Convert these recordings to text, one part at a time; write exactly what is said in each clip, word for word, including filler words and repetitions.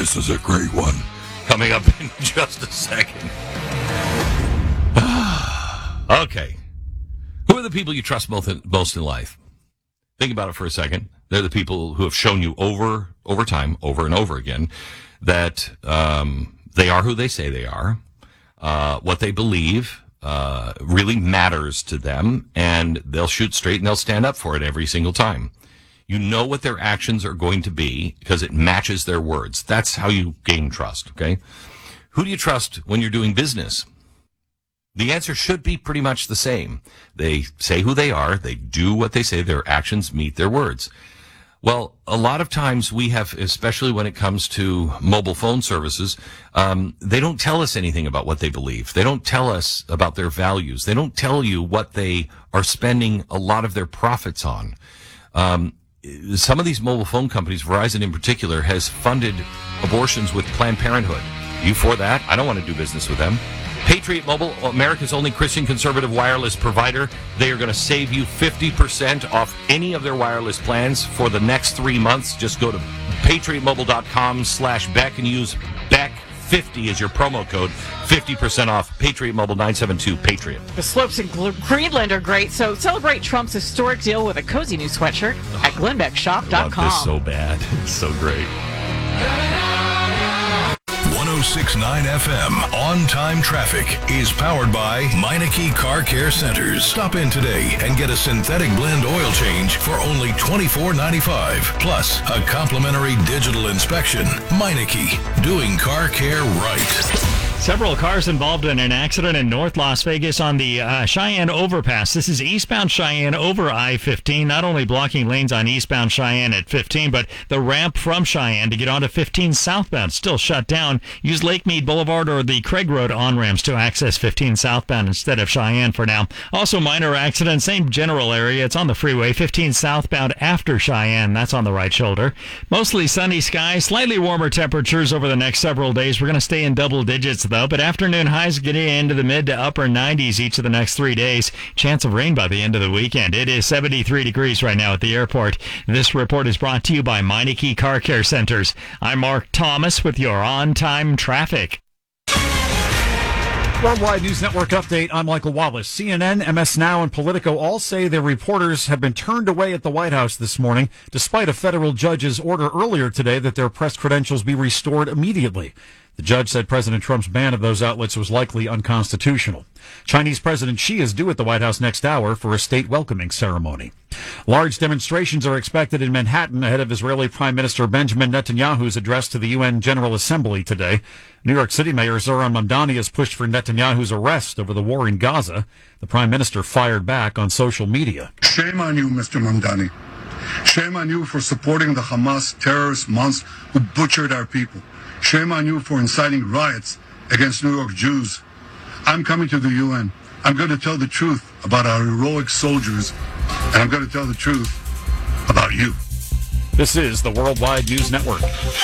This is a great one. Coming up in just a second. Okay. Who are the people you trust most in, most in life? Think about it for a second. They're the people who have shown you over, over time, over and over again, that um, they are who they say they are. Uh, what they believe uh, really matters to them, and they'll shoot straight and they'll stand up for it every single time. You know what their actions are going to be because it matches their words. That's how you gain trust, okay? Who do you trust when you're doing business? The answer should be pretty much the same. They say who they are. They do what they say. Their actions meet their words. Well, a lot of times we have, especially when it comes to mobile phone services, um, they don't tell us anything about what they believe. They don't tell us about their values. They don't tell you what they are spending a lot of their profits on. Um, some of these mobile phone companies, Verizon in particular, has funded abortions with Planned Parenthood. You for that? I don't want to do business with them. Patriot Mobile, America's only Christian conservative wireless provider. They are going to save you fifty percent off any of their wireless plans for the next three months. Just go to patriotmobile.com slash Beck and use Beck fifty as your promo code. fifty percent off. Patriot Mobile, nine seven two Patriot. The slopes in Greenland are great, so celebrate Trump's historic deal with a cozy new sweatshirt at glenbeck shop dot com. I love this so bad. It's so great. one oh six point nine F M On-Time Traffic is powered by Meineke Car Care Centers. Stop in today and get a synthetic blend oil change for only twenty-four ninety-five. Plus, a complimentary digital inspection. Meineke, doing car care right. Several cars involved in an accident in North Las Vegas on the uh, Cheyenne Overpass. This is eastbound Cheyenne over I fifteen, not only blocking lanes on eastbound Cheyenne at fifteen, but the ramp from Cheyenne to get onto fifteen southbound still shut down. Use Lake Mead Boulevard or the Craig Road on-ramps to access fifteen southbound instead of Cheyenne for now. Also minor accident, same general area. It's on the freeway, fifteen southbound after Cheyenne. That's on the right shoulder. Mostly sunny skies, slightly warmer temperatures over the next several days. We're going to stay in double digits, though, but afternoon highs getting into the mid to upper nineties each of the next three days. Chance of rain by the end of the weekend. It is seventy-three degrees right now at the airport. This report is brought to you by Meineke Car Care Centers. I'm Mark Thomas with your on-time traffic. Worldwide News Network update. I'm Michael Wallace. C N N, M S Now, and Politico all say their reporters have been turned away at the White House this morning, despite a federal judge's order earlier today that their press credentials be restored immediately. The judge said President Trump's ban of those outlets was likely unconstitutional. Chinese President Xi is due at the White House next hour for a state welcoming ceremony. Large demonstrations are expected in Manhattan ahead of Israeli Prime Minister Benjamin Netanyahu's address to the U N General Assembly today. New York City Mayor Zohran Mamdani has pushed for Netanyahu's arrest over the war in Gaza. The Prime Minister fired back on social media. Shame on you, Mister Mamdani. Shame on you for supporting the Hamas terrorist monster who butchered our people. Shame on you for inciting riots against New York Jews. I'm coming to the U N. I'm going to tell the truth about our heroic soldiers, and I'm going to tell the truth about you. This is the Worldwide News Network.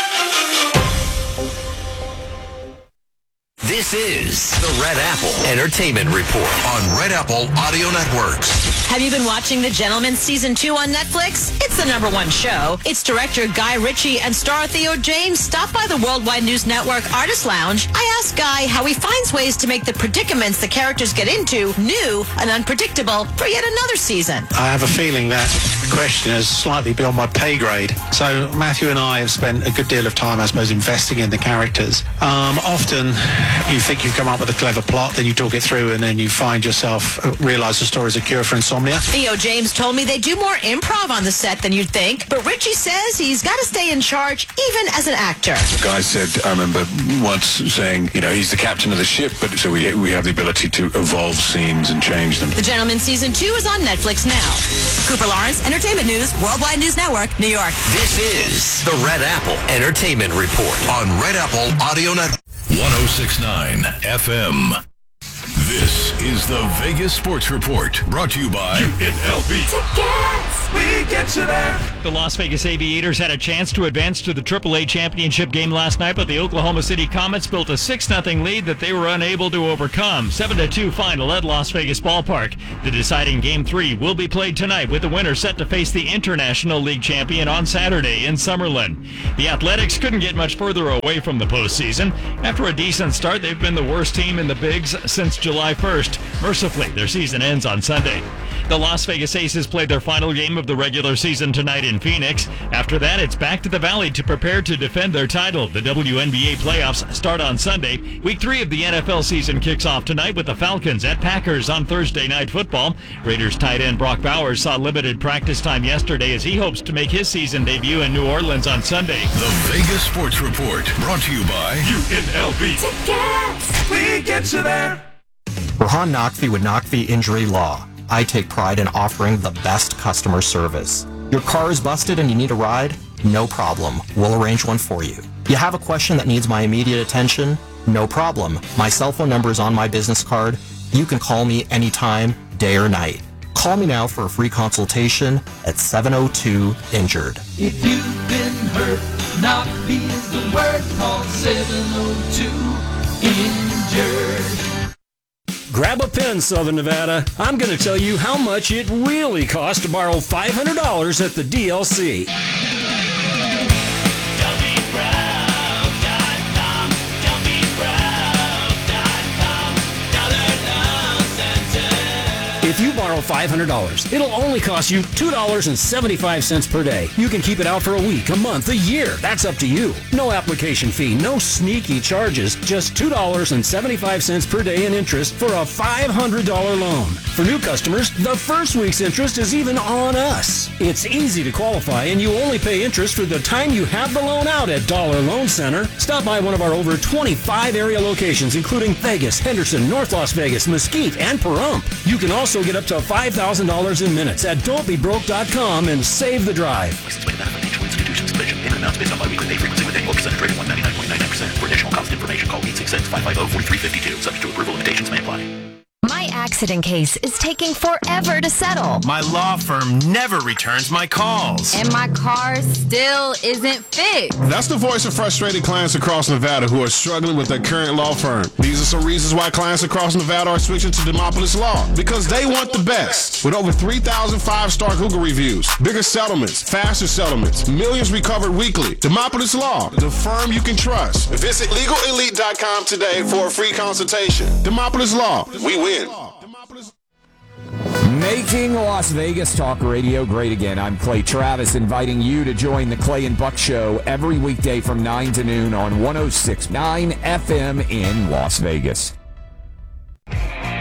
This is the Red Apple Entertainment Report on Red Apple Audio Networks. Have you been watching The Gentleman Season two on Netflix? It's the number one show. Its director Guy Ritchie and star Theo James stopped by the Worldwide News Network Artist Lounge. I asked Guy how he finds ways to make the predicaments the characters get into new and unpredictable for yet another season. I have a feeling that the question is slightly beyond my pay grade. So Matthew and I have spent a good deal of time, I suppose, investing in the characters. Um, often you think you've come up with a clever plot, then you talk it through, and then you find yourself uh, realise the story's a cure for insomnia. Theo James told me they do more improv on the set than you'd think, but Ritchie says he's got to stay in charge even as an actor. Guy said, I remember once saying, you know, he's the captain of the ship, but so we we have the ability to evolve scenes and change them. The Gentleman Season two is on Netflix now. Cooper Lawrence, Entertainment News, Worldwide News Network, New York. This is the Red Apple Entertainment Report on Red Apple Audio Network. one oh six point nine F M. This is the Vegas Sports Report, brought to you by U N L V. Tickets! We get you there. The Las Vegas Aviators had a chance to advance to the triple A championship game last night, but the Oklahoma City Comets built a six nothing lead that they were unable to overcome. seven to two final at Las Vegas Ballpark. The deciding Game three will be played tonight, with the winner set to face the International League champion on Saturday in Summerlin. The Athletics couldn't get much further away from the postseason. After a decent start, they've been the worst team in the Bigs since July first. Mercifully, their season ends on Sunday. The Las Vegas Aces played their final game of the regular season tonight in Phoenix. After that, it's back to the Valley to prepare to defend their title. The W N B A playoffs start on Sunday. Week three of the N F L season kicks off tonight with the Falcons at Packers on Thursday Night Football. Raiders tight end Brock Bowers saw limited practice time yesterday as he hopes to make his season debut in New Orleans on Sunday. The Vegas Sports Report, brought to you by U N L V. Tickets! We get you there. Rahan Naqvi with Naqvi Injury Law. I take pride in offering the best customer service. Your car is busted and you need a ride? No problem. We'll arrange one for you. You have a question that needs my immediate attention? No problem. My cell phone number is on my business card. You can call me anytime, day or night. Call me now for a free consultation at seven oh two injured. If you've been hurt, Naqvi is the word. Call seven oh two injured. Grab a pen, Southern Nevada. I'm going to tell you how much it really costs to borrow five hundred dollars at the D L C. If you borrow five hundred dollars, it'll only cost you two dollars and seventy-five cents per day. You can keep it out for a week, a month, a year. That's up to you. No application fee, no sneaky charges, just two dollars and seventy-five cents per day in interest for a five hundred dollars loan. For new customers, the first week's interest is even on us. It's easy to qualify, and you only pay interest for the time you have the loan out at Dollar Loan Center. Stop by one of our over twenty-five area locations, including Vegas, Henderson, North Las Vegas, Mesquite, and Pahrump. You can also get up to five thousand dollars in minutes at don't be broke dot com and save the drive. Licensed by Nevada Financial Institutions. Submission. Payment amounts based on biweekly pay frequency with annual percentage rate of one hundred ninety-nine point nine nine percent. For additional cost information, call eight six six, five five zero, four three five two. Subject to approval, limitations may apply. My accident case is taking forever to settle. My law firm never returns my calls. And my car still isn't fixed. That's the voice of frustrated clients across Nevada who are struggling with their current law firm. These are some reasons why clients across Nevada are switching to Demopolis Law. Because they want the best. With over three thousand five-star Google reviews, bigger settlements, faster settlements, millions recovered weekly. Demopolis Law, the firm you can trust. Visit legal elite dot com today for a free consultation. Demopolis Law, we win. Making Las Vegas Talk Radio great again. I'm Clay Travis, inviting you to join the Clay and Buck Show every weekday from nine to noon on one oh six point nine F M in Las Vegas. All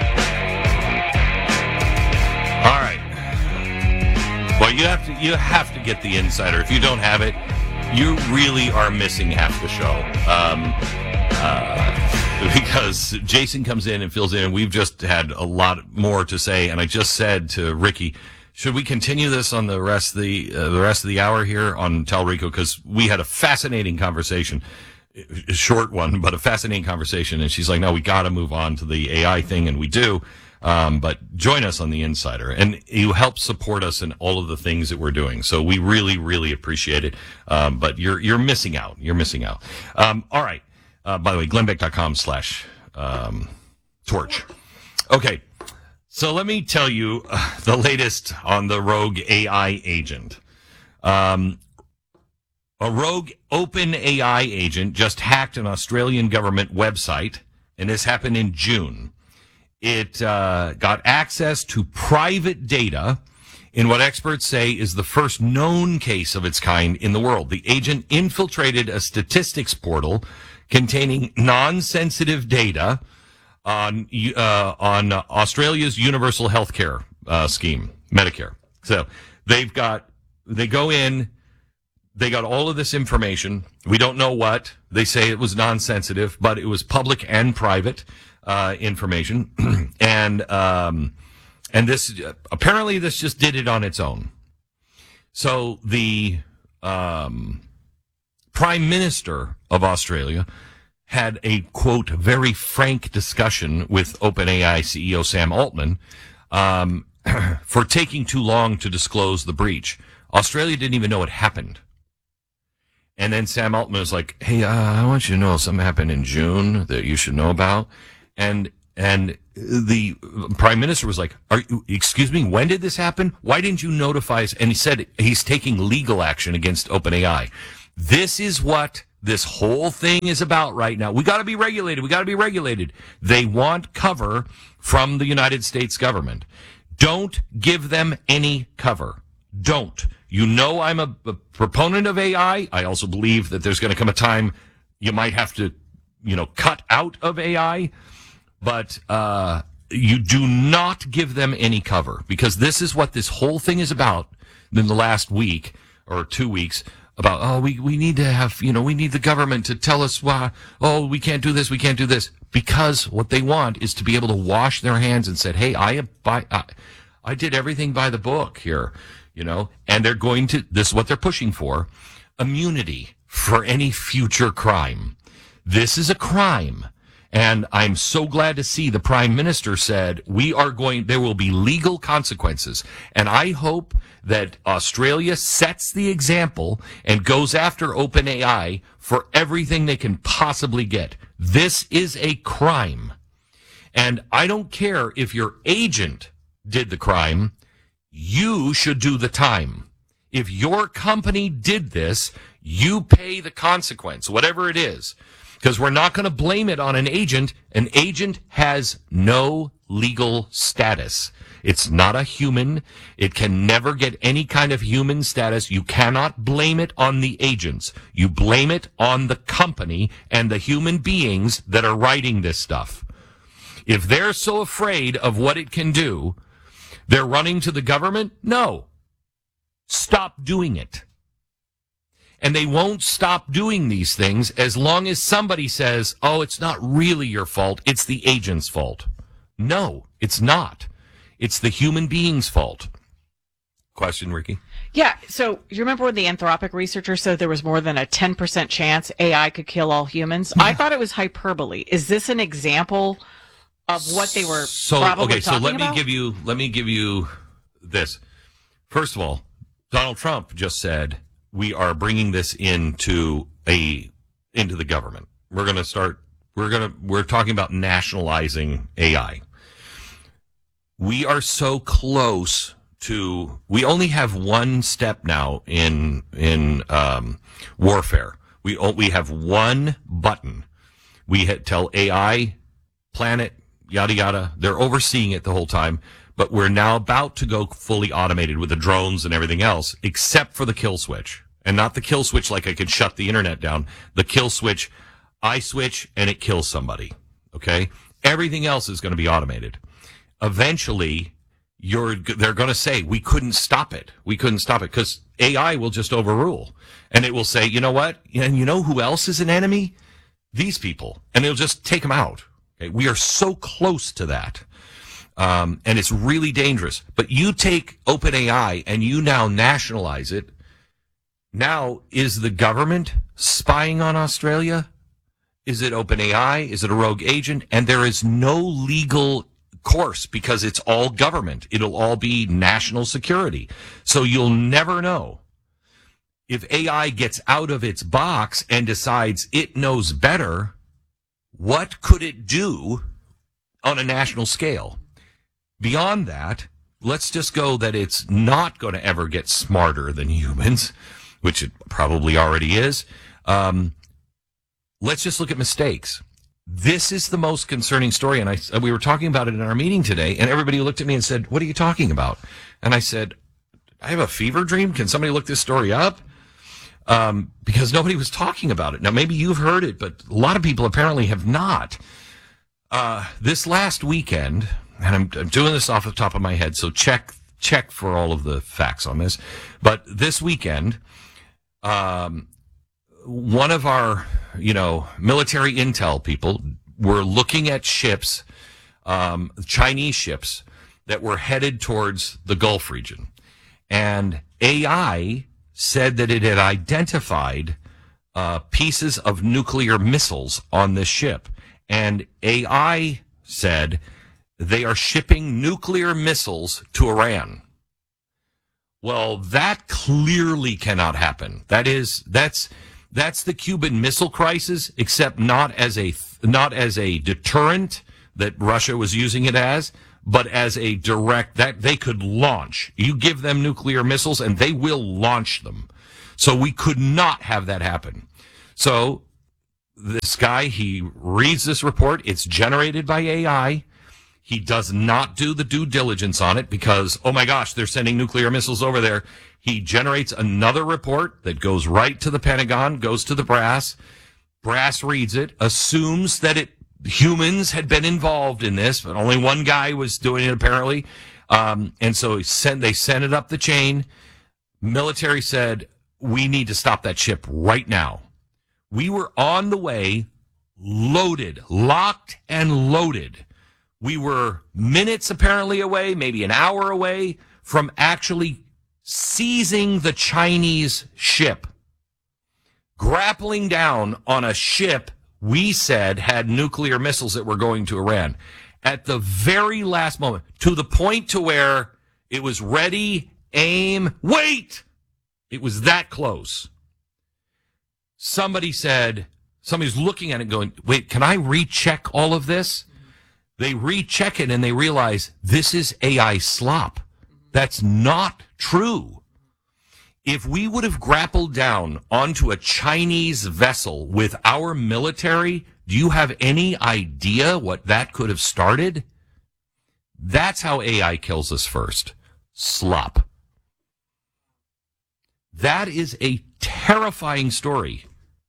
right. Well, you have to you have to get the insider. If you don't have it, you really are missing half the show. Um, uh, Because Jason comes in and fills in, and we've just had a lot more to say. And I just said to Ricky, should we continue this on the rest of the uh, the rest of the hour here on Talrico? Because we had a fascinating conversation, a short one, but a fascinating conversation. And she's like, no, we got to move on to the A I thing, and we do. Um, but join us on the Insider, and you help support us in all of the things that we're doing. So we really, really appreciate it. Um, but you're you're missing out. You're missing out. Um, all right. Uh, by the way, glenbeck.com slash um, torch. Okay, so let me tell you uh, the latest on the rogue A I agent. Um, a rogue open A I agent just hacked an Australian government website, and this happened in June. It uh, got access to private data in what experts say is the first known case of its kind in the world. The agent infiltrated a statistics portal containing non-sensitive data on uh, on Australia's universal health care uh, scheme, Medicare. So they've got they go in, they got all of this information. We don't know what they say. It was non-sensitive, but it was public and private uh, information, and um, and this apparently this just did it on its own. So the um, Prime Minister of Australia had a, quote, very frank discussion with OpenAI C E O Sam Altman um, for taking too long to disclose the breach. Australia didn't even know it happened. And then Sam Altman was like, hey, uh, I want you to know something happened in June that you should know about. And and the prime minister was like, Are you, excuse me, when did this happen? Why didn't you notify us? And he said he's taking legal action against OpenAI. This is what this whole thing is about right now. We got to be regulated. We got to be regulated. They want cover from the United States government. Don't give them any cover. Don't. You know I'm a, a proponent of A I. I also believe that there's going to come a time you might have to, you know, cut out of A I. But uh you do not give them any cover, because this is what this whole thing is about in the last week or two weeks about, oh, we, we need to have, you know, we need the government to tell us why, oh, we can't do this, we can't do this. Because what they want is to be able to wash their hands and say, hey, I, I, I, I did everything by the book here, you know, and they're going to, this is what they're pushing for, immunity for any future crime. This is a crime. And I'm so glad to see the prime minister said we are going, there will be legal consequences. And I hope that Australia sets the example and goes after OpenAI for everything they can possibly get. This is a crime. And I don't care if your agent did the crime, you should do the time. If your company did this, you pay the consequence, whatever it is. Because we're not going to blame it on an agent. An agent has no legal status. It's not a human. It can never get any kind of human status. You cannot blame it on the agents. You blame it on the company and the human beings that are writing this stuff. If they're so afraid of what it can do, they're running to the government? No. Stop doing it. And they won't stop doing these things as long as somebody says, oh, it's not really your fault, it's the agent's fault. No, it's not. It's the human being's fault. Question, Ricky? Yeah, so you remember when the Anthropic researchers said there was more than a ten percent chance A I could kill all humans? I thought it was hyperbole. Is this an example of what they were so, probably okay, so talking let me about? give you let me give you this. First of all, Donald Trump just said we are bringing this into a into the government. We're going to start. We're going to. We're talking about nationalizing A I. We are so close to. We only have one step now in in um, warfare. We we have one button. We had, tell A I, planet, yada yada. They're overseeing it the whole time. But we're now about to go fully automated with the drones and everything else, except for the kill switch. And not the kill switch like I could shut the internet down. The kill switch, I switch and it kills somebody. Okay? Everything else is going to be automated. Eventually, you're they're going to say, we couldn't stop it. We couldn't stop it because A I will just overrule. And it will say, you know what? And you know who else is an enemy? These people. And it'll just take them out. Okay? We are so close to that. Um, and it's really dangerous. But you take OpenAI and you now nationalize it. Now, is the government spying on Australia? Is it OpenAI? Is it a rogue agent? And there is no legal course because it's all government. It'll all be national security. So you'll never know. If A I gets out of its box and decides it knows better, what could it do on a national scale? Beyond that, let's just go that it's not going to ever get smarter than humans, which it probably already is. Um, let's just look at mistakes. This is the most concerning story. And I, we were talking about it in our meeting today, and everybody looked at me and said, what are you talking about? And I said, I have a fever dream. Can somebody look this story up? Um, because nobody was talking about it. Now, maybe you've heard it, but a lot of people apparently have not. Uh, this last weekend, and I'm, I'm doing this off the top of my head, so check check for all of the facts on this. But this weekend, um, one of our, you know, military intel people were looking at ships, um, Chinese ships that were headed towards the Gulf region. And A I said that it had identified uh, pieces of nuclear missiles on this ship. And A I said they are shipping nuclear missiles to Iran. Well, that clearly cannot happen. That is, that's, that's the Cuban Missile Crisis, except not as a, not as a deterrent that Russia was using it as, but as a direct, that they could launch. You give them nuclear missiles and they will launch them. So we could not have that happen. So this guy, he reads this report. It's generated by A I. He does not do the due diligence on it because, oh my gosh, they're sending nuclear missiles over there. He generates another report that goes right to the Pentagon, goes to the brass. Brass reads it, assumes that it humans had been involved in this, but only one guy was doing it apparently. Um, and so he sent, they sent it up the chain. Military said, we need to stop that ship right now. We were on the way, loaded, locked and loaded. We were minutes apparently away, maybe an hour away from actually seizing the Chinese ship, grappling down on a ship we said had nuclear missiles that were going to Iran at the very last moment, to the point to where it was ready, aim, wait. It was that close. Somebody said, somebody's looking at it going, wait, can I recheck all of this? They recheck it and they realize this is A I slop. That's not true. If we would have grappled down onto a Chinese vessel with our military, do you have any idea what that could have started? That's how A I kills us first. Slop. That is a terrifying story.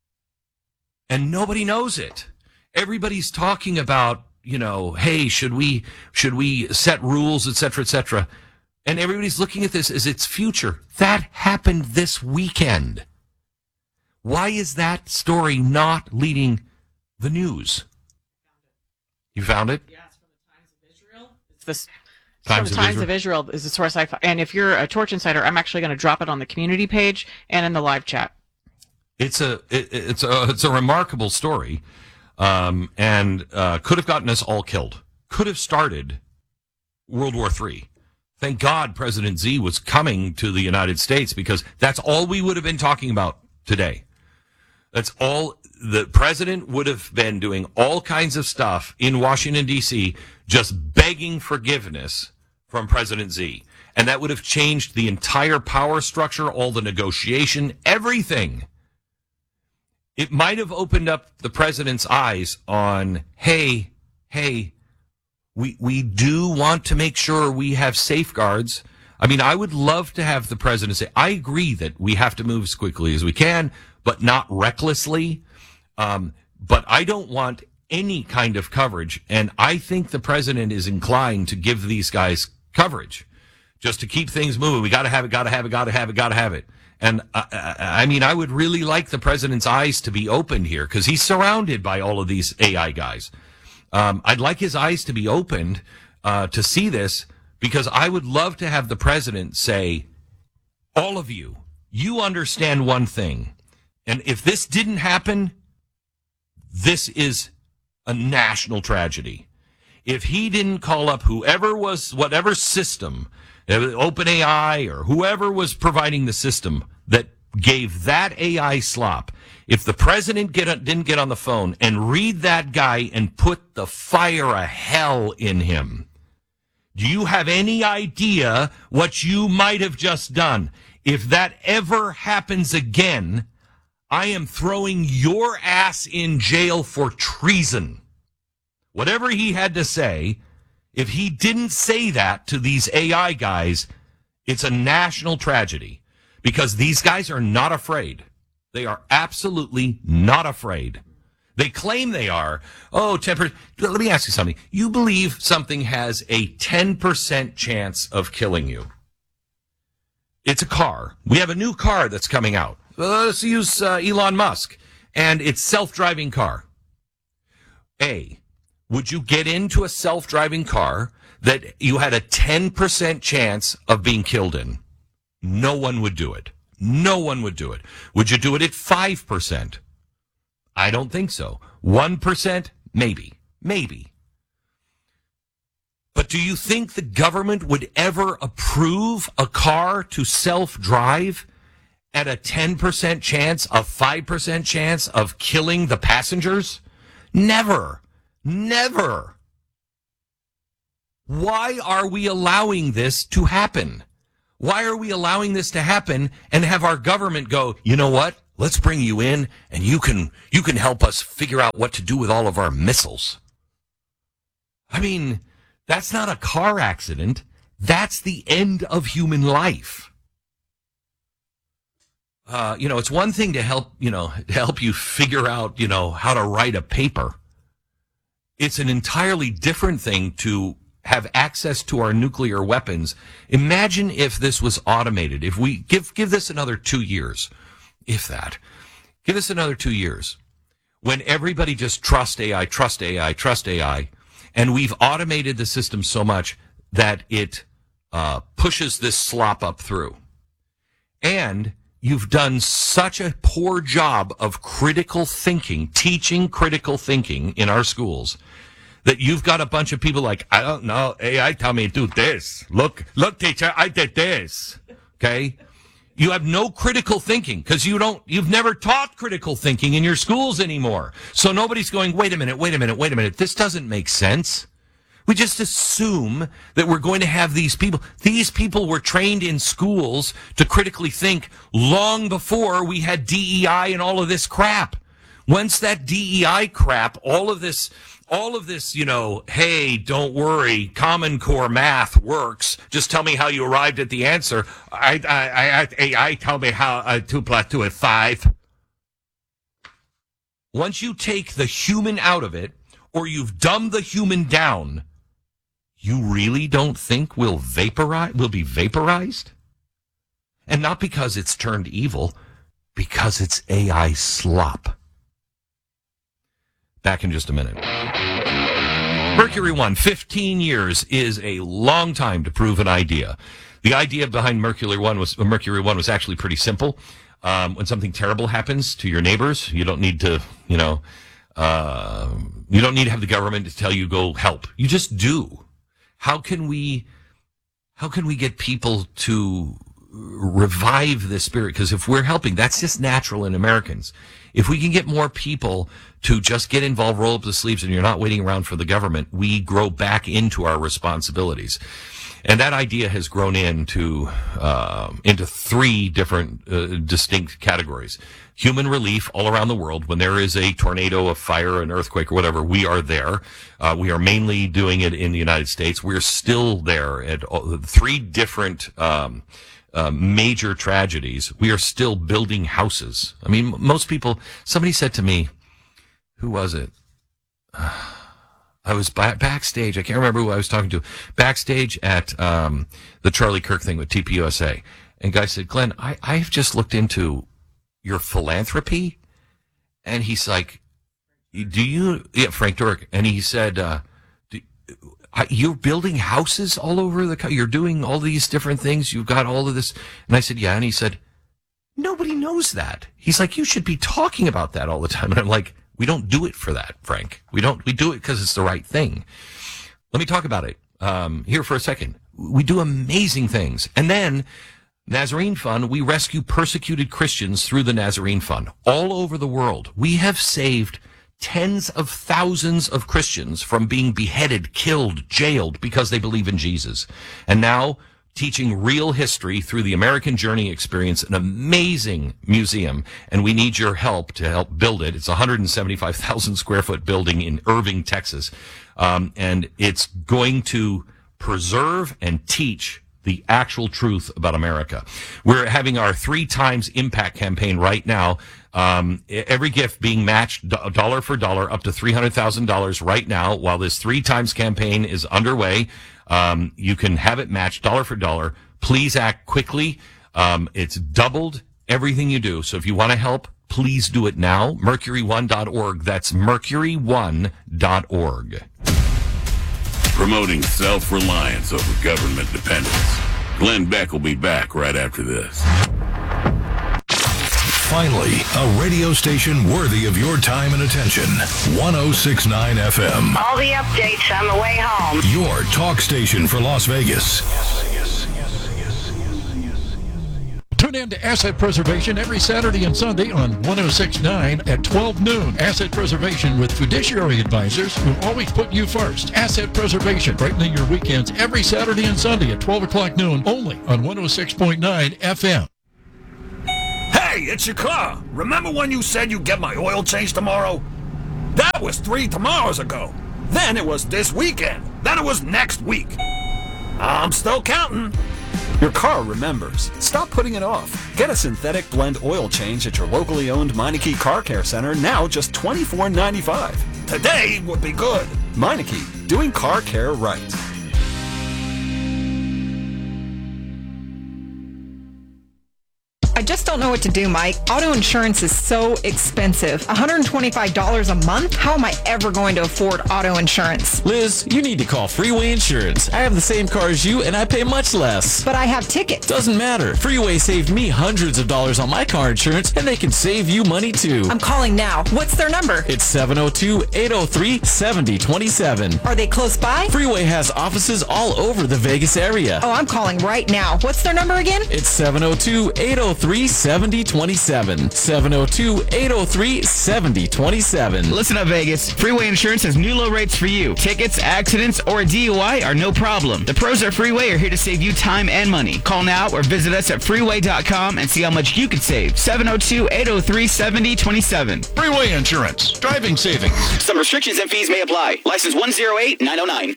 And nobody knows it. Everybody's talking about, you know, hey, should we should we set rules, et cetera, et cetera. And everybody's looking at this as its future. That happened this weekend. Why is that story not leading the news? You found it? Yeah, it's from the Times of Israel. It's this Times from the of Times Israel? of Israel is the source I found. And if you're a Torch Insider, I'm actually going to drop it on the community page and in the live chat. It's a it, it's a it's a remarkable story, um, and uh, could have gotten us all killed. Could have started World War Three. Thank God President Xi was coming to the United States because that's all we would have been talking about today. That's all the president would have been doing, all kinds of stuff in Washington, D C, just begging forgiveness from President Xi. And that would have changed the entire power structure, all the negotiation, everything. It might have opened up the president's eyes on, hey, hey, we we do want to make sure we have safeguards. I mean, I would love to have the president say, I agree that we have to move as quickly as we can, but not recklessly. Um, but I don't want any kind of coverage. And I think the president is inclined to give these guys coverage just to keep things moving. We got to have it, got to have it, got to have it, got to have it. And I, I, I mean, I would really like the president's eyes to be opened here because he's surrounded by all of these A I guys. Um, I'd like his eyes to be opened uh, to see this because I would love to have the president say, all of you, you understand one thing. And if this didn't happen, this is a national tragedy. If he didn't call up whoever was, whatever system, OpenAI or whoever was providing the system that gave that A I slop, if the president get, didn't get on the phone and read that guy and put the fire of hell in him, do you have any idea what you might have just done? If that ever happens again, I am throwing your ass in jail for treason. Whatever he had to say, if he didn't say that to these A I guys, it's a national tragedy because these guys are not afraid. They are absolutely not afraid. They claim they are. Oh, ten percent. Let me ask you something. You believe something has a ten percent chance of killing you. It's a car. We have a new car that's coming out. Uh, let's use uh, Elon Musk. And it's self-driving car. A, would you get into a self-driving car that you had a ten percent chance of being killed in? No one would do it. No one would do it. Would you do it at five percent? I don't think so. one percent? Maybe. Maybe. But do you think the government would ever approve a car to self-drive at a ten percent chance, a five percent chance of killing the passengers? Never. Never. Why are we allowing this to happen? Why are we allowing this to happen and have our government go, you know what? Let's bring you in and you can you can help us figure out what to do with all of our missiles. I mean, that's not a car accident. That's the end of human life. Uh, you know, it's one thing to help, you know, to help you figure out, you know, how to write a paper. It's an entirely different thing to have access to our nuclear weapons. Imagine if this was automated. If we give give this another two years, if that, give us another two years, when everybody just trust A I, trust A I, trust A I, and we've automated the system so much that it uh, pushes this slop up through. And you've done such a poor job of critical thinking, teaching critical thinking in our schools, that you've got a bunch of people like, I don't know, A I tell me to do this. Look, look, teacher, I did this. Okay? You have no critical thinking because you don't, you've never taught critical thinking in your schools anymore. So nobody's going, wait a minute, wait a minute, wait a minute. This doesn't make sense. We just assume that we're going to have these people. These people were trained in schools to critically think long before we had D E I and all of this crap. Once that D E I crap, all of this, all of this, you know, hey, don't worry, Common Core math works. Just tell me how you arrived at the answer. I, I, I, A I tell me how uh, two plus two is five. Once you take the human out of it, or you've dumbed the human down, you really don't think we'll vaporize, we'll be vaporized? And not because it's turned evil, because it's A I slop. Back in just a minute. Mercury One, fifteen years is a long time to prove an idea. The idea behind Mercury One was Mercury One was actually pretty simple. Um, when something terrible happens to your neighbors, you don't need to, you know, uh, you don't need to have the government to tell you go help. You just do. How can we, how can we get people to revive this spirit? Because if we're helping, that's just natural in Americans. If we can get more people to just get involved, roll up the sleeves, and you're not waiting around for the government, we grow back into our responsibilities. And that idea has grown into uh, into three different uh, distinct categories. Human relief all around the world. When there is a tornado, a fire, an earthquake, or whatever, we are there. Uh, we are mainly doing it in the United States. We're still there at all, three different um, uh, major tragedies. We are still building houses. I mean, most people, somebody said to me, who was it? I was by, backstage. I can't remember who I was talking to. Backstage at um, the Charlie Kirk thing with T P U S A. And guy said, Glenn, I, I've just looked into your philanthropy. And he's like, do you, yeah, Frank Turek. And he said, uh, do, I, you're building houses all over the country. You're doing all these different things. You've got all of this. And I said, yeah. And he said, nobody knows that. He's like, you should be talking about that all the time. And I'm like, we don't do it for that, Frank. We don't, we do it because it's the right thing. Let me talk about it, um, here for a second. We do amazing things. And then Nazarene Fund, we rescue persecuted Christians through the Nazarene Fund all over the world. We have saved tens of thousands of Christians from being beheaded, killed, jailed because they believe in Jesus. And now teaching real history through the American Journey Experience, an amazing museum, and we need your help to help build it. It's a one hundred seventy-five thousand square foot building in Irving, Texas, um, and it's going to preserve and teach the actual truth about America. We're having our three times impact campaign right now. Um, every gift being matched dollar for dollar up to three hundred thousand dollars right now while this three times campaign is underway. Um, you can have it matched dollar for dollar. Please act quickly. Um, it's doubled everything you do. So if you want to help, please do it now. mercury one dot org. That's mercury one dot org. Promoting self-reliance over government dependence. Glenn Beck will be back right after this. Finally, a radio station worthy of your time and attention. one oh six point nine F M. All the updates on the way home. Your talk station for Las Vegas. Tune in to Asset Preservation every Saturday and Sunday on one oh six point nine at twelve noon. Asset Preservation with fiduciary advisors who always put you first. Asset Preservation, brightening your weekends every Saturday and Sunday at twelve o'clock noon only on one oh six point nine F M. Hey, it's your car. Remember when you said you'd get my oil change tomorrow? That was three tomorrows ago. Then it was this weekend. Then it was next week. I'm still counting. Your car remembers. Stop putting it off. Get a synthetic blend oil change at your locally owned Meineke Car Care Center, now just twenty-four ninety-five. Today would be good. Meineke, doing car care right. I just don't know what to do, Mike. Auto insurance is so expensive. one hundred twenty-five dollars a month? How am I ever going to afford auto insurance? Liz, you need to call Freeway Insurance. I have the same car as you, and I pay much less. But I have tickets. Doesn't matter. Freeway saved me hundreds of dollars on my car insurance, and they can save you money too. I'm calling now. What's their number? It's seven oh two, eight oh three, seven oh two seven. Are they close by? Freeway has offices all over the Vegas area. Oh, I'm calling right now. What's their number again? It's seven oh two, eight oh three, seven oh two seven. seven oh two, eight oh three, seven oh two seven. Listen up, Vegas. Freeway Insurance has new low rates for you. Tickets, accidents, or a D U I are no problem. The pros at Freeway are here to save you time and money. Call now or visit us at freeway dot com and see how much you could save. seven oh two, eight oh three, seven oh two seven. Freeway Insurance. Driving savings. Some restrictions and fees may apply. License one oh eight nine oh nine.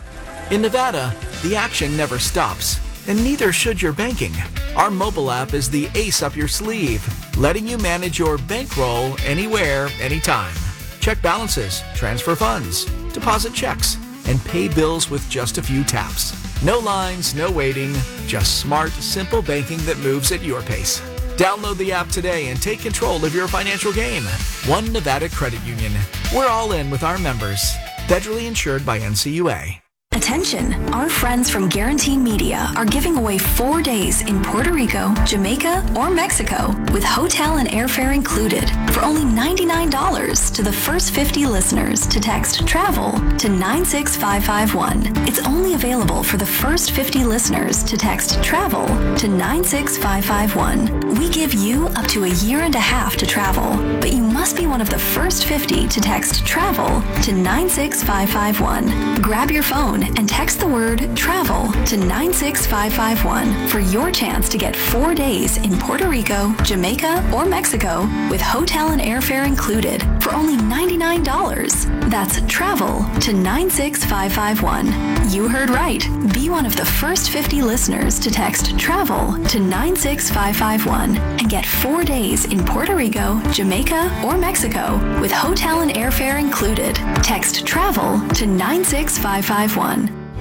In Nevada, the action never stops, and neither should your banking. Our mobile app is the ace up your sleeve, letting you manage your bankroll anywhere, anytime. Check balances, transfer funds, deposit checks, and pay bills with just a few taps. No lines, no waiting, just smart, simple banking that moves at your pace. Download the app today and take control of your financial game. One Nevada Credit Union. We're all in with our members. Federally insured by N C U A. Attention, our friends from Guarantee Media are giving away four days in Puerto Rico, Jamaica, or Mexico with hotel and airfare included for only ninety-nine dollars to the first fifty listeners to text TRAVEL to nine six five five one. It's only available for the first fifty listeners to text TRAVEL to nine six five five one. We give you up to a year and a half to travel, but you must be one of the first fifty to text TRAVEL to nine six five five one. Grab your phone and text the word TRAVEL to nine six five five one for your chance to get four days in Puerto Rico, Jamaica, or Mexico with hotel and airfare included for only ninety-nine dollars. That's TRAVEL to nine six five five one. You heard right. Be one of the first fifty listeners to text TRAVEL to nine six five five one and get four days in Puerto Rico, Jamaica, or Mexico with hotel and airfare included. Text TRAVEL to nine six five five one.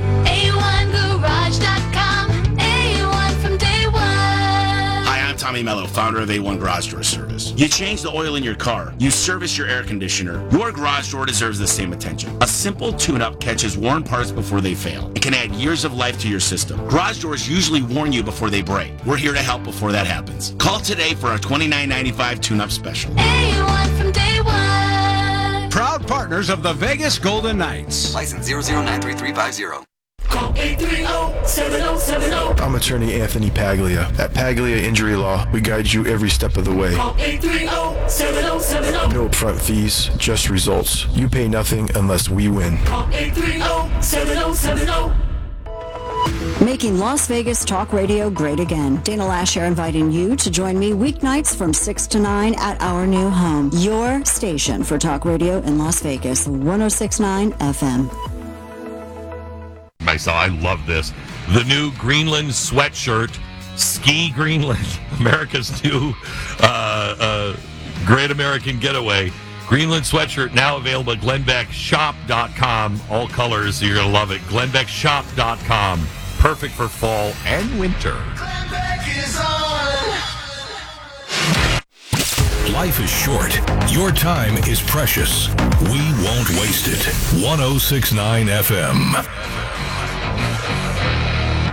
A one garage dot com. A one from day one. Hi, I'm Tommy Mello, founder of A one Garage Door Service. You change the oil in your car. You service your air conditioner. Your garage door deserves the same attention. A simple tune-up catches worn parts before they fail. It can add years of life to your system. Garage doors usually warn you before they break. We're here to help before that happens. Call today for our twenty-nine ninety-five tune-up special. A one from day one. Proud partners of the Vegas Golden Knights. License zero zero nine three three five zero. Call eight three zero, seven zero seven zero. I'm attorney Anthony Paglia. At Paglia Injury Law, we guide you every step of the way. Call eight three zero, seven zero seven zero. No upfront fees, just results. You pay nothing unless we win. Call eight three zero, seven zero seven zero. Making Las Vegas Talk Radio great again. Dana Lash here inviting you to join me weeknights from six to nine at our new home. Your station for talk radio in Las Vegas, one oh six point nine F M. Myself, I love this. The new Greenland sweatshirt, Ski Greenland, America's new uh, uh, Great American Getaway. Greenland sweatshirt now available at glenbeck shop dot com. All colors, you're going to love it. glenbeck shop dot com. Perfect for fall and winter. Life is short. Your time is precious. We won't waste it. one oh six point nine F M.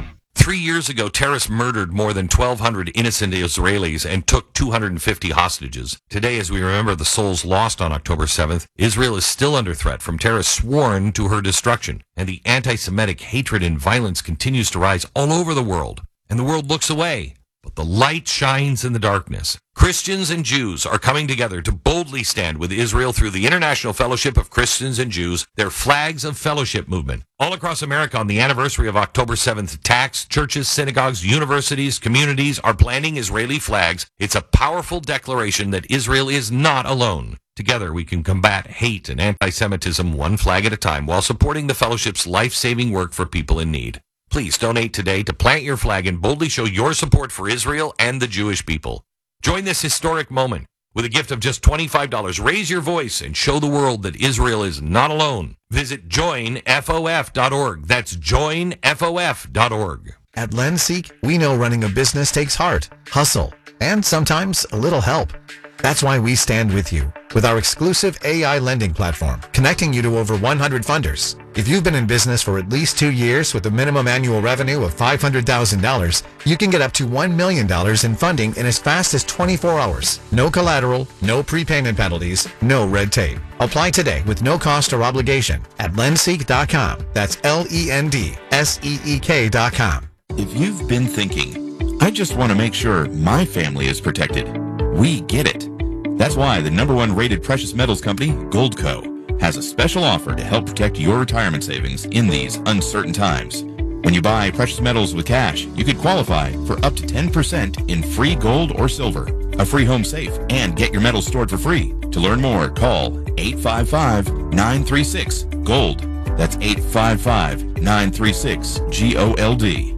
three years ago, terrorists murdered more than twelve hundred innocent Israelis and took two hundred fifty hostages. Today, as we remember the souls lost on October seventh, Israel is still under threat from terrorists sworn to her destruction, and the anti-Semitic hatred and violence continues to rise all over the world, and the world looks away. But the light shines in the darkness. Christians and Jews are coming together to boldly stand with Israel through the International Fellowship of Christians and Jews, their Flags of Fellowship movement. All across America on the anniversary of October seventh attacks, churches, synagogues, universities, communities are planting Israeli flags. It's a powerful declaration that Israel is not alone. Together we can combat hate and anti-Semitism one flag at a time while supporting the fellowship's life-saving work for people in need. Please donate today to plant your flag and boldly show your support for Israel and the Jewish people. Join this historic moment with a gift of just twenty-five dollars. Raise your voice and show the world that Israel is not alone. Visit join F O F dot org. That's join F O F dot org. At LendSeek, we know running a business takes heart, hustle, and sometimes a little help. That's why we stand with you with our exclusive A I lending platform, connecting you to over one hundred funders. If you've been in business for at least two years with a minimum annual revenue of five hundred thousand dollars, you can get up to one million dollars in funding in as fast as twenty-four hours. No collateral, no prepayment penalties, no red tape. Apply today with no cost or obligation at lendseek dot com. That's L E N D S E E K dot com. If you've been thinking, I just want to make sure my family is protected, we get it. That's why the number one rated precious metals company, Goldco, has a special offer to help protect your retirement savings in these uncertain times. When you buy precious metals with cash, you could qualify for up to ten percent in free gold or silver, a free home safe, and get your metals stored for free. To learn more, call eight five five, nine three six, GOLD. That's eight five five, nine three six, G O L D.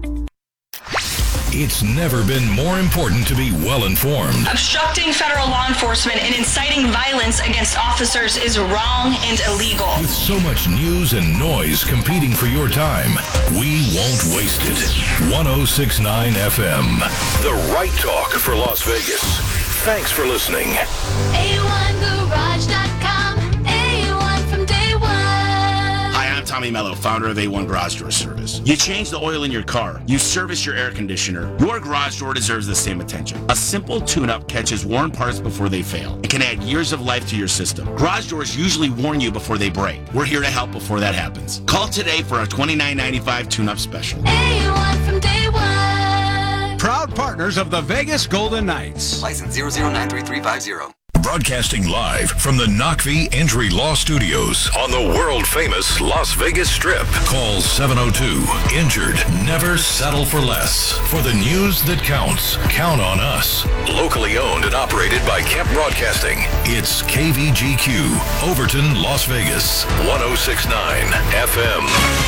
It's never been more important to be well informed. Obstructing federal law enforcement and inciting violence against officers is wrong and illegal. With so much news and noise competing for your time, we won't waste it. one oh six point nine F M, the right talk for Las Vegas. Thanks for listening. A one garage dot com, A one from day one. Hi, I'm Tommy Mello, founder of A one Garage Door Service. You change the oil in your car, you service your air conditioner, your garage door deserves the same attention. A simple tune-up catches worn parts before they fail. It can add years of life to your system. Garage doors usually warn you before they break. We're here to help before that happens. Call today for our twenty-nine ninety-five tune-up special. A one from day one. Proud partners of the Vegas Golden Knights. License zero zero nine three three five zero. Broadcasting live from the Knockvie Injury Law Studios on the world-famous Las Vegas Strip. Call seven oh two, injured. Never settle for less. For the news that counts, count on us. Locally owned and operated by Kemp Broadcasting. It's K V G Q, Overton, Las Vegas, one oh six point nine F M.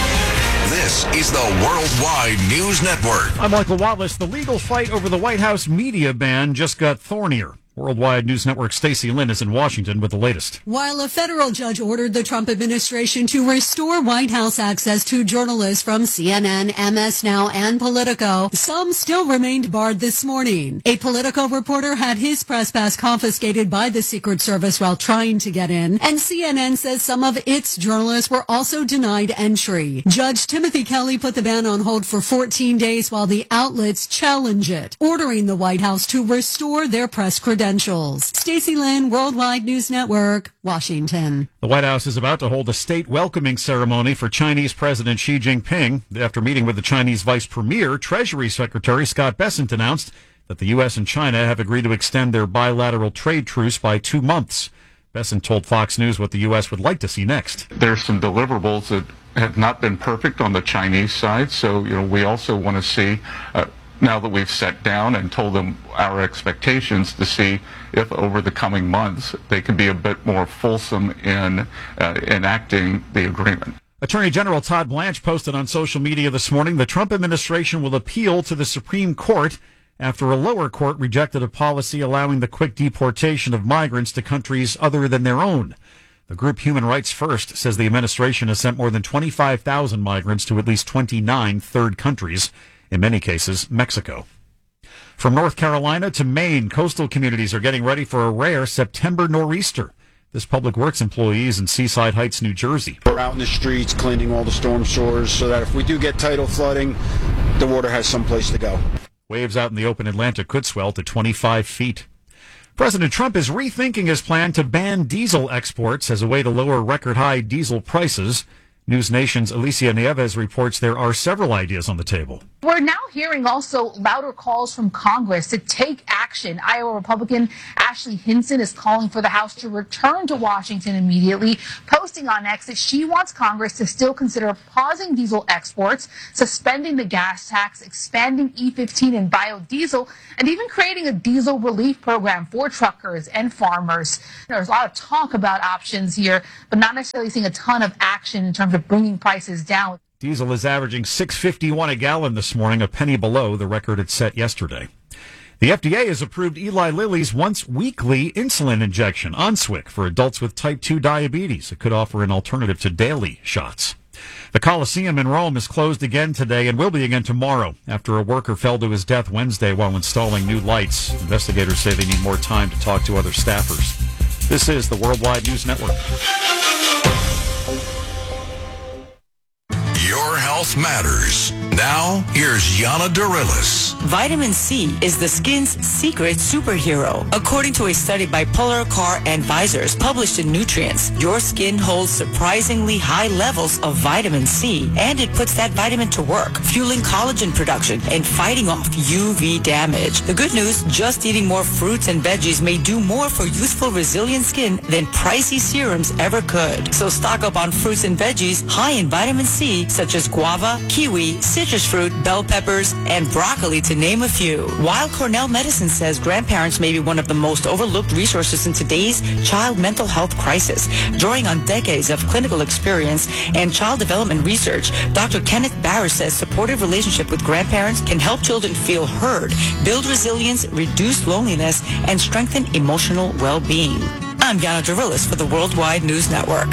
This is the Worldwide News Network. I'm Michael Wallace. The legal fight over the White House media ban just got thornier. Worldwide News Network Stacey Lynn is in Washington with the latest. While a federal judge ordered the Trump administration to restore White House access to journalists from C N N, M S Now, and Politico, some still remained barred this morning. A Politico reporter had his press pass confiscated by the Secret Service while trying to get in, and C N N says some of its journalists were also denied entry. Judge Timothy Kelly put the ban on hold for fourteen days while the outlets challenge it, ordering the White House to restore their press credentials. Stacey Lynn, Worldwide News Network, Washington. The White House is about to hold a state welcoming ceremony for Chinese President Xi Jinping. After meeting with the Chinese Vice Premier, Treasury Secretary Scott Bessent announced that the U S and China have agreed to extend their bilateral trade truce by two months. Bessent told Fox News what the U S would like to see next. There's some deliverables that have not been perfect on the Chinese side, so you know we also want to see uh, now that we've sat down and told them our expectations, to see if over the coming months they can be a bit more fulsome in uh, enacting the agreement. Attorney General Todd Blanche posted on social media this morning the Trump administration will appeal to the Supreme Court after a lower court rejected a policy allowing the quick deportation of migrants to countries other than their own. The group Human Rights First says the administration has sent more than twenty-five thousand migrants to at least twenty-nine third countries, in many cases, Mexico. From North Carolina to Maine, coastal communities are getting ready for a rare September nor'easter. This Public Works employee is in Seaside Heights, New Jersey. We're out in the streets cleaning all the storm sewers so that if we do get tidal flooding, the water has some place to go. Waves out in the open Atlantic could swell to twenty-five feet. President Trump is rethinking his plan to ban diesel exports as a way to lower record-high diesel prices. News Nation's Alicia Nieves reports there are several ideas on the table. We're now hearing also louder calls from Congress to take action. Iowa Republican Ashley Hinson is calling for the House to return to Washington immediately, posting on X that she wants Congress to still consider pausing diesel exports, suspending the gas tax, expanding E fifteen and biodiesel, and even creating a diesel relief program for truckers and farmers. There's a lot of talk about options here, but not necessarily seeing a ton of action in terms of bringing prices down. Diesel is averaging six fifty-one a gallon this morning, a penny below the record it set yesterday. The F D A has approved Eli Lilly's once-weekly insulin injection, Onswick, for adults with type two diabetes. It could offer an alternative to daily shots. The Coliseum in Rome is closed again today and will be again tomorrow after a worker fell to his death Wednesday while installing new lights. Investigators say they need more time to talk to other staffers. This is the Worldwide News Network. Your health matters. Now, here's Yana Darilis. Vitamin C is the skin's secret superhero. According to a study by Polar Car Advisors published in Nutrients, your skin holds surprisingly high levels of vitamin C, and it puts that vitamin to work, fueling collagen production and fighting off U V damage. The good news, just eating more fruits and veggies may do more for youthful, resilient skin than pricey serums ever could. So stock up on fruits and veggies high in vitamin C, such as guava, kiwi, citrus fruit, bell peppers, and broccoli, to name a few. While Cornell Medicine says grandparents may be one of the most overlooked resources in today's child mental health crisis, drawing on decades of clinical experience and child development research, Doctor Kenneth Barr says supportive relationship with grandparents can help children feel heard, build resilience, reduce loneliness, and strengthen emotional well-being. I'm Yana Darilis for the Worldwide News Network.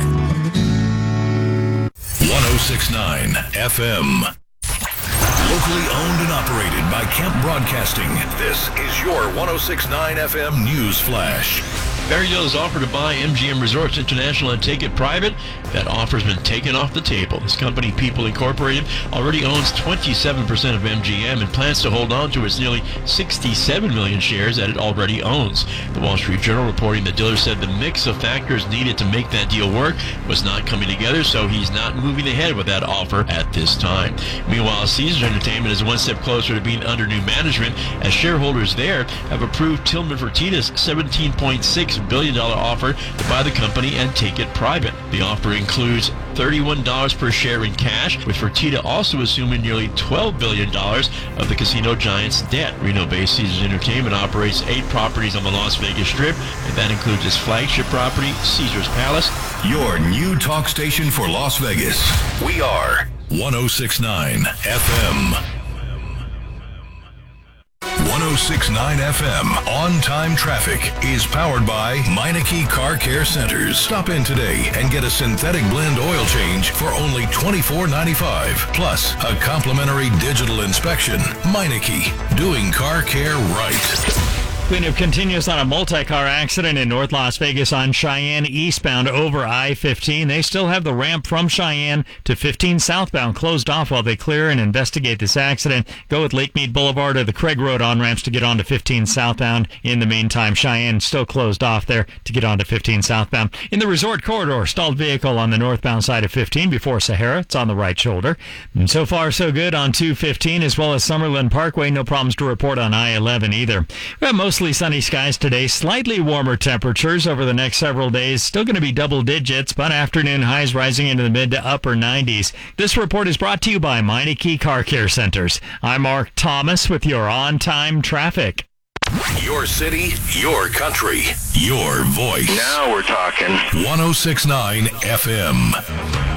one oh six point nine F M. Locally owned and operated by Kemp Broadcasting. This is your one oh six point nine F M News Flash. Barrydale has offered to buy M G M Resorts International and take it private. That offer's been taken off the table. This company, People Incorporated, already owns twenty-seven percent of M G M and plans to hold on to its nearly sixty-seven million shares that it already owns. The Wall Street Journal reporting that Diller said the mix of factors needed to make that deal work was not coming together, so he's not moving ahead with that offer at this time. Meanwhile, Caesars Entertainment is one step closer to being under new management, as shareholders there have approved Tillman Fertitta's seventeen point six billion dollars offer to buy the company and take it private. The offer includes thirty-one dollars per share in cash, with Fertitta also assuming nearly twelve billion dollars of the casino giant's debt. Reno-based Caesars Entertainment operates eight properties on the Las Vegas Strip, and that includes its flagship property, Caesars Palace. Your new talk station for Las Vegas. We are one oh six point nine F M. one oh six point nine F M On Time Traffic is powered by Meineke Car Care Centers. Stop in today and get a synthetic blend oil change for only twenty-four ninety-five, plus a complimentary digital inspection. Meineke, doing car care right. Cleanup continues on a multi-car accident in North Las Vegas on Cheyenne eastbound over I fifteen. They still have the ramp from Cheyenne to fifteen southbound closed off while they clear and investigate this accident. Go with Lake Mead Boulevard or the Craig Road on-ramps to get onto fifteen southbound. In the meantime, Cheyenne still closed off there to get onto fifteen southbound. In the resort corridor, stalled vehicle on the northbound side of fifteen before Sahara. It's on the right shoulder. And so far, so good on two fifteen as well as Summerlin Parkway. No problems to report on I eleven either. We have most Mostly sunny skies today, slightly warmer temperatures over the next several days. Still going to be double digits, but afternoon highs rising into the mid to upper nineties. This report is brought to you by Meineke Car Care Centers. I'm Mark Thomas with your on-time traffic. Your city, your country, your voice. Now we're talking. one oh six point nine F M.